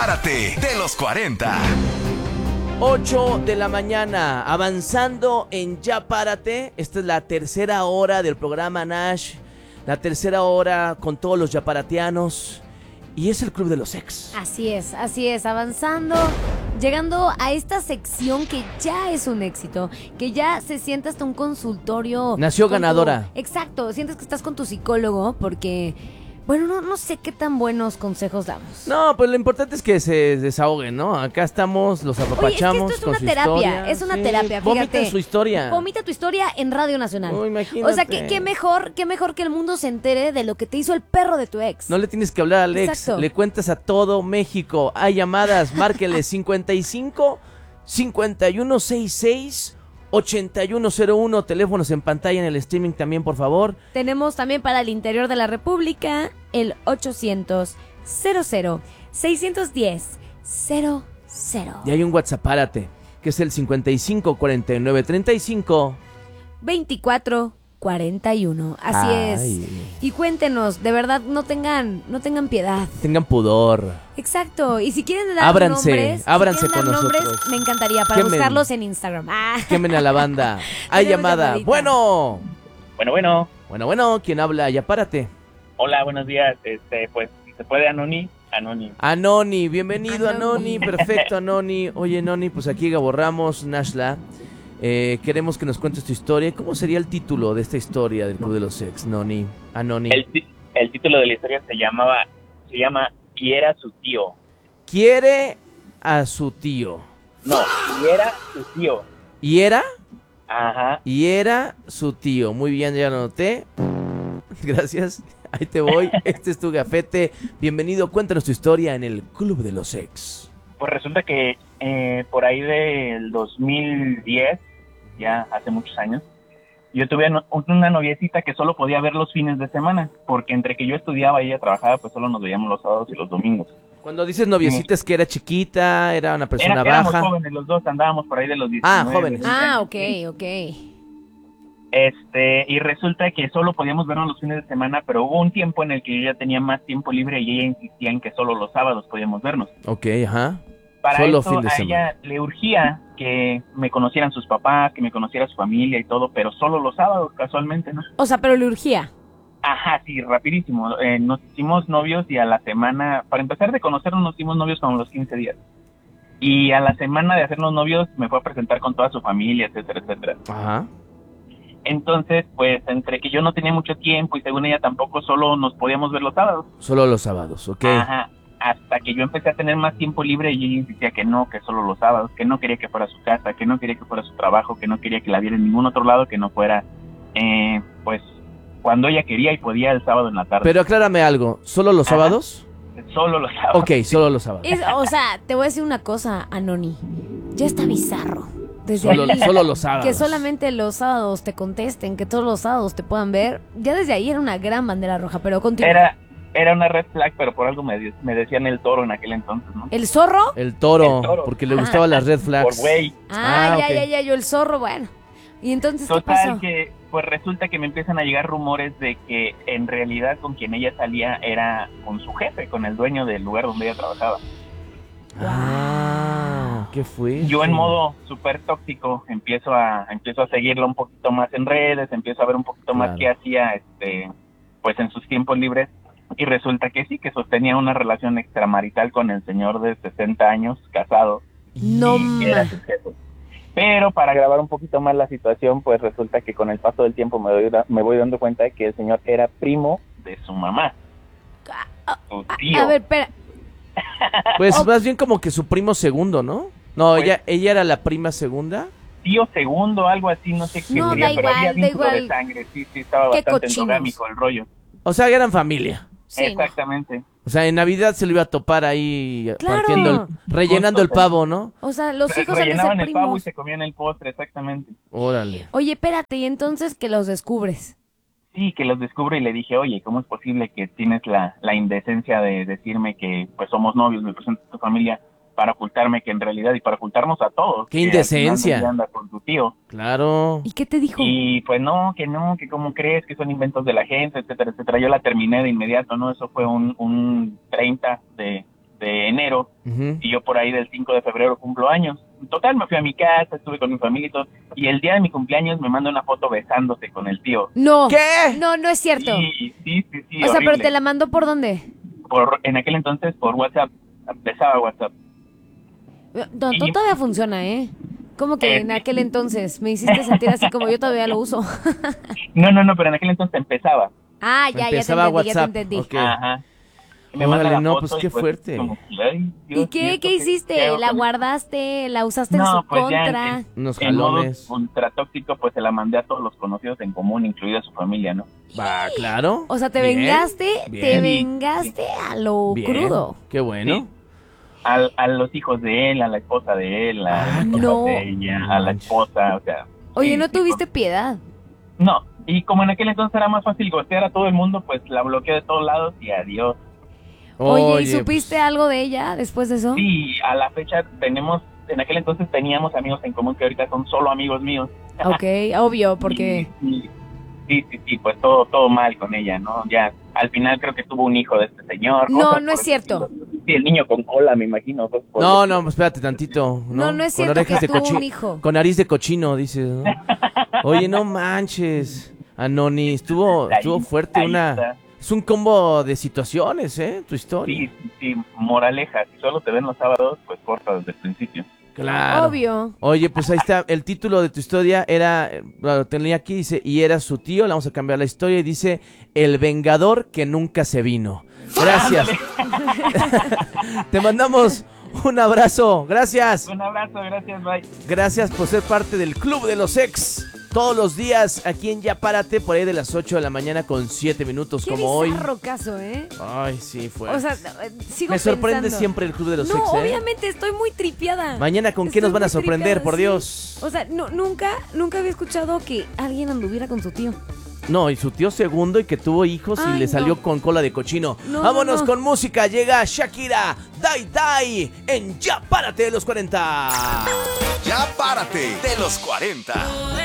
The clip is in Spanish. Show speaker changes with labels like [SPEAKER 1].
[SPEAKER 1] Párate de los 40.
[SPEAKER 2] 8 de la mañana, avanzando en Ya Párate. Esta es la tercera hora del programa Nash. La tercera hora con todos los yaparateanos. Y es el Club de los Ex.
[SPEAKER 3] Así es, avanzando, llegando a esta sección que ya es un éxito, que ya se siente hasta un consultorio.
[SPEAKER 2] Nació ganadora.
[SPEAKER 3] Exacto, sientes que estás con tu psicólogo porque, bueno, no sé qué tan buenos consejos damos.
[SPEAKER 2] No, pues lo importante es que se desahoguen, ¿no? Acá estamos, los apapachamos.
[SPEAKER 3] Oye, es que esto
[SPEAKER 2] con
[SPEAKER 3] es
[SPEAKER 2] su
[SPEAKER 3] una terapia,
[SPEAKER 2] historia.
[SPEAKER 3] es una
[SPEAKER 2] Sí,
[SPEAKER 3] terapia, fíjate.
[SPEAKER 2] Vomita su historia.
[SPEAKER 3] Vomita tu historia en Radio Nacional.
[SPEAKER 2] Oh, imagínate.
[SPEAKER 3] O sea, qué mejor que el mundo se entere de lo que te hizo el perro de tu ex.
[SPEAKER 2] No le tienes que hablar al ex,
[SPEAKER 3] Exacto.
[SPEAKER 2] le cuentas a todo México. Hay llamadas, márquenle 55 5166 8101, teléfonos en pantalla en el streaming también, por favor.
[SPEAKER 3] Tenemos también para el interior de la República el 800 00 610 00.
[SPEAKER 2] Y hay un WhatsApp, párate, que es el 55 49 35
[SPEAKER 3] 24 41. Así
[SPEAKER 2] Ay.
[SPEAKER 3] es. Y cuéntenos, de verdad, no tengan piedad.
[SPEAKER 2] Tengan pudor.
[SPEAKER 3] Exacto. Y si quieren dar
[SPEAKER 2] Ábranse,
[SPEAKER 3] nombres,
[SPEAKER 2] ábranse
[SPEAKER 3] si quieren
[SPEAKER 2] con
[SPEAKER 3] dar nombres,
[SPEAKER 2] nosotros.
[SPEAKER 3] me encantaría para
[SPEAKER 2] Quemen.
[SPEAKER 3] buscarlos en Instagram.
[SPEAKER 2] Quemen a la banda. Hay
[SPEAKER 3] Tenemos
[SPEAKER 2] llamada.
[SPEAKER 3] llamadita.
[SPEAKER 2] Bueno.
[SPEAKER 4] Bueno.
[SPEAKER 2] ¿Quién habla? Ya párate.
[SPEAKER 4] Hola, buenos días. Pues, si se puede, Anoni.
[SPEAKER 2] Anoni, bienvenido
[SPEAKER 3] Anoni.
[SPEAKER 2] Anoni, perfecto Anoni. Oye Anoni, pues aquí Gabo Ramos, Nashla. Queremos que nos cuentes tu historia. ¿Cómo sería el título de esta historia del Club de los Ex, Noni? Anoni.
[SPEAKER 4] El título de la historia se llama Y era su tío.
[SPEAKER 2] Quiere a su tío.
[SPEAKER 4] No, y era su tío.
[SPEAKER 2] ¿Y era?
[SPEAKER 4] Ajá.
[SPEAKER 2] Y era su tío. Muy bien, ya lo anoté. Gracias. Ahí te voy. Este es tu gafete. Bienvenido. Cuéntanos tu historia en el Club de los Ex.
[SPEAKER 4] Pues resulta que por ahí del 2010, ya hace muchos años, yo tuve una noviecita que solo podía ver los fines de semana, porque entre que yo estudiaba y ella trabajaba, pues solo nos veíamos los sábados y los domingos.
[SPEAKER 2] Cuando dices noviecita, ¿es que era chiquita? ¿Era una persona
[SPEAKER 4] Éramos
[SPEAKER 2] baja?
[SPEAKER 4] jóvenes los dos, andábamos por ahí de los 19.
[SPEAKER 2] jóvenes.
[SPEAKER 4] 20 años.
[SPEAKER 3] Ok.
[SPEAKER 4] Y resulta que solo podíamos vernos los fines de semana, pero hubo un tiempo en el que yo ya tenía más tiempo libre y ella insistía en que solo los sábados podíamos vernos.
[SPEAKER 2] Ok, ajá.
[SPEAKER 4] Para
[SPEAKER 2] Solo
[SPEAKER 4] eso
[SPEAKER 2] fin de
[SPEAKER 4] a
[SPEAKER 2] semana.
[SPEAKER 4] ella le urgía que me conocieran sus papás, que me conociera su familia y todo, pero solo los sábados, casualmente, ¿no?
[SPEAKER 3] O sea, pero le urgía.
[SPEAKER 4] Ajá, sí, rapidísimo. Nos hicimos novios y a la semana, para empezar de conocernos, nos hicimos novios como los 15 días. Y a la semana de hacernos novios me fue a presentar con toda su familia, etcétera, etcétera.
[SPEAKER 2] Ajá.
[SPEAKER 4] Entonces, pues, entre que yo no tenía mucho tiempo y según ella tampoco, solo nos podíamos ver los sábados.
[SPEAKER 2] Solo los sábados, ok.
[SPEAKER 4] Ajá. Hasta que yo empecé a tener más tiempo libre y ella insistía que no, que solo los sábados, que no quería que fuera su casa, que no quería que fuera su trabajo, que no quería que la viera en ningún otro lado, que no fuera, pues, cuando ella quería y podía el sábado en la tarde.
[SPEAKER 2] Pero aclárame algo, ¿solo los
[SPEAKER 4] Ajá.
[SPEAKER 2] sábados?
[SPEAKER 4] Solo los sábados.
[SPEAKER 2] Ok, solo los sábados.
[SPEAKER 3] O sea, te voy a decir una cosa, Anoni. Ya está bizarro. Desde
[SPEAKER 2] Solo,
[SPEAKER 3] ahí,
[SPEAKER 2] solo los sábados.
[SPEAKER 3] que solamente los sábados te contesten, que todos los sábados te puedan ver. Ya desde ahí era una gran bandera roja, pero continúa.
[SPEAKER 4] Era una red flag, pero por algo me decían el toro en aquel entonces, ¿no?
[SPEAKER 3] ¿El zorro?
[SPEAKER 2] El toro,
[SPEAKER 4] El toro.
[SPEAKER 2] porque le gustaban las red flags.
[SPEAKER 4] Por güey.
[SPEAKER 2] Ah, ok.
[SPEAKER 3] Ya, yo el zorro, bueno. ¿Y entonces qué
[SPEAKER 4] Total
[SPEAKER 3] pasó?
[SPEAKER 4] que, pues resulta que me empiezan a llegar rumores de que en realidad con quien ella salía era con su jefe, con el dueño del lugar donde ella trabajaba.
[SPEAKER 2] ¿Qué fue?
[SPEAKER 4] Yo en modo súper tóxico empiezo a seguirla un poquito más en redes, empiezo a ver un poquito más qué hacía, pues en sus tiempos libres, y resulta que sí, que sostenía una relación extramarital con el señor de 60 años, casado,
[SPEAKER 3] No,
[SPEAKER 4] y que era su jefe. Pero para agravar un poquito más la situación, pues resulta que con el paso del tiempo me voy dando cuenta de que el señor era primo de su mamá, su tío.
[SPEAKER 3] A ver, espera.
[SPEAKER 2] Pues más bien como que su primo segundo, ¿no? No,
[SPEAKER 4] Pues-
[SPEAKER 2] ella era la prima segunda.
[SPEAKER 4] Tío segundo, algo así, no sé qué
[SPEAKER 3] No,
[SPEAKER 4] sería,
[SPEAKER 3] da
[SPEAKER 4] pero había
[SPEAKER 3] igual, da
[SPEAKER 4] vínculo de
[SPEAKER 3] igual.
[SPEAKER 4] sangre, sí, estaba
[SPEAKER 3] Qué
[SPEAKER 4] bastante
[SPEAKER 3] cochinos.
[SPEAKER 4] endogámico el rollo.
[SPEAKER 2] O sea, eran familia.
[SPEAKER 3] Sí, no.
[SPEAKER 4] Exactamente.
[SPEAKER 2] O sea, en Navidad se lo iba a topar ahí
[SPEAKER 3] Claro.
[SPEAKER 2] rellenando el pavo, ¿no?
[SPEAKER 3] O sea, los hijos han de
[SPEAKER 4] Rellenaban
[SPEAKER 3] ser
[SPEAKER 4] el pavo y
[SPEAKER 3] primos.
[SPEAKER 4] se comían el postre, exactamente.
[SPEAKER 2] Órale.
[SPEAKER 3] Oye, espérate, y entonces que los descubres.
[SPEAKER 4] Sí, que los descubro y le dije, oye, ¿cómo es posible que tienes la indecencia de decirme que pues somos novios, me presentas a tu familia para ocultarme que en realidad y para ocultarnos a todos?
[SPEAKER 2] ¡Qué
[SPEAKER 4] que al
[SPEAKER 2] indecencia!
[SPEAKER 4] final anda con tu tío.
[SPEAKER 2] Claro.
[SPEAKER 3] ¿Y qué te dijo?
[SPEAKER 4] Y pues no, que cómo crees que son inventos de la gente, etcétera, etcétera. Yo la terminé de inmediato, ¿no? Eso fue un 30 de de enero,
[SPEAKER 2] Ujú.
[SPEAKER 4] y yo por ahí del 5 de febrero cumplo años. En total, me fui a mi casa, estuve con mi familia y todo, y el día de mi cumpleaños me manda una foto besándose con el tío.
[SPEAKER 3] No.
[SPEAKER 2] ¿Qué?
[SPEAKER 3] No, no es cierto.
[SPEAKER 4] Sí,
[SPEAKER 3] O sea, pero
[SPEAKER 4] horrible.
[SPEAKER 3] te la mandó por dónde?
[SPEAKER 4] En aquel entonces por WhatsApp, besaba WhatsApp.
[SPEAKER 3] No,
[SPEAKER 4] Y-
[SPEAKER 3] todavía funciona, ¿eh? Como que en aquel entonces me hiciste sentir así como yo todavía lo uso.
[SPEAKER 4] No, pero en aquel entonces empezaba.
[SPEAKER 2] Empezaba
[SPEAKER 3] ya te
[SPEAKER 2] WhatsApp.
[SPEAKER 3] entendí.
[SPEAKER 2] Ok.
[SPEAKER 4] Ajá. Me
[SPEAKER 2] Órale,
[SPEAKER 4] manda la
[SPEAKER 2] no,
[SPEAKER 4] foto
[SPEAKER 2] pues
[SPEAKER 4] y
[SPEAKER 2] qué fuerte.
[SPEAKER 4] como que, ay, Dios,
[SPEAKER 3] ¿Y
[SPEAKER 4] ¿y
[SPEAKER 3] qué?
[SPEAKER 4] esto
[SPEAKER 3] ¿Qué hiciste?
[SPEAKER 4] hago
[SPEAKER 3] ¿La
[SPEAKER 4] con-
[SPEAKER 3] guardaste? ¿La usaste en
[SPEAKER 4] No,
[SPEAKER 3] su
[SPEAKER 4] pues ya
[SPEAKER 3] contra?
[SPEAKER 2] Unos
[SPEAKER 4] en modo
[SPEAKER 2] jalones.
[SPEAKER 4] ultra tóxico, pues se la mandé a todos los conocidos en común, incluida su familia, ¿no?
[SPEAKER 2] Va, claro.
[SPEAKER 3] O sea, te
[SPEAKER 2] Bien,
[SPEAKER 3] vengaste,
[SPEAKER 2] bien.
[SPEAKER 3] te vengaste a lo
[SPEAKER 2] Bien.
[SPEAKER 3] crudo.
[SPEAKER 2] Qué bueno.
[SPEAKER 4] Sí. A los hijos de él, a la esposa de él, a las hijas
[SPEAKER 3] no.
[SPEAKER 4] de ella, a la esposa, o sea.
[SPEAKER 3] Oye,
[SPEAKER 4] sí,
[SPEAKER 3] ¿no
[SPEAKER 4] sí,
[SPEAKER 3] tuviste piedad?
[SPEAKER 4] No, y como en aquel entonces era más fácil gostear a todo el mundo, pues la bloqueé de todos lados y adiós.
[SPEAKER 3] Oye, ¿y supiste
[SPEAKER 2] pues,
[SPEAKER 3] algo de ella después de eso?
[SPEAKER 4] Sí, a la fecha en aquel entonces teníamos amigos en común que ahorita son solo amigos míos.
[SPEAKER 3] Ok, obvio, porque...
[SPEAKER 4] Sí, pues todo mal con ella, ¿no? Ya, al final creo que tuvo un hijo de este señor.
[SPEAKER 3] No,
[SPEAKER 4] cosas
[SPEAKER 3] no
[SPEAKER 4] por
[SPEAKER 3] es cierto.
[SPEAKER 4] el estilo. Sí, el niño con cola, me imagino. cosas por
[SPEAKER 2] No,
[SPEAKER 4] el
[SPEAKER 2] no, pues espérate tantito.
[SPEAKER 3] No es
[SPEAKER 2] Con
[SPEAKER 3] cierto
[SPEAKER 2] orejas
[SPEAKER 3] que
[SPEAKER 2] de
[SPEAKER 3] tuvo
[SPEAKER 2] cochino.
[SPEAKER 3] un hijo.
[SPEAKER 2] Con nariz de cochino, dices, ¿no? Oye, no manches. Anoni, estuvo fuerte una... Es un combo de situaciones, tu historia.
[SPEAKER 4] Sí, moraleja. Si solo te ven los sábados, pues corta desde el principio.
[SPEAKER 2] Claro.
[SPEAKER 3] Obvio.
[SPEAKER 2] Oye, pues ahí está, el título de tu historia era, lo tenía aquí, dice, y era su tío, le vamos a cambiar la historia, y dice, el vengador que nunca se vino. Gracias. Te mandamos un abrazo, gracias.
[SPEAKER 4] Un abrazo, gracias, bye.
[SPEAKER 2] Gracias por ser parte del Club de los Ex. Todos los días aquí en Ya Párate, por ahí de las 8 de la mañana con 7 minutos,
[SPEAKER 3] Qué
[SPEAKER 2] como hoy.
[SPEAKER 3] bizarro caso, ¿eh?
[SPEAKER 2] Ay, sí, fue.
[SPEAKER 3] O sea, sigo
[SPEAKER 2] Me sorprende
[SPEAKER 3] pensando.
[SPEAKER 2] siempre el Club de los
[SPEAKER 3] No,
[SPEAKER 2] Ex,
[SPEAKER 3] obviamente estoy muy tripiada.
[SPEAKER 2] Mañana con qué
[SPEAKER 3] Estoy
[SPEAKER 2] nos van a
[SPEAKER 3] muy
[SPEAKER 2] sorprender,
[SPEAKER 3] tripeada,
[SPEAKER 2] por
[SPEAKER 3] sí.
[SPEAKER 2] Dios.
[SPEAKER 3] O sea, nunca había escuchado que alguien anduviera con su tío.
[SPEAKER 2] No, y su tío segundo y que tuvo hijos y
[SPEAKER 3] Ay,
[SPEAKER 2] le salió
[SPEAKER 3] no.
[SPEAKER 2] con cola de cochino.
[SPEAKER 3] No,
[SPEAKER 2] Vámonos
[SPEAKER 3] no.
[SPEAKER 2] con música. Llega Shakira, Dai Dai, en Ya Párate de los 40.
[SPEAKER 1] Ya párate de los 40.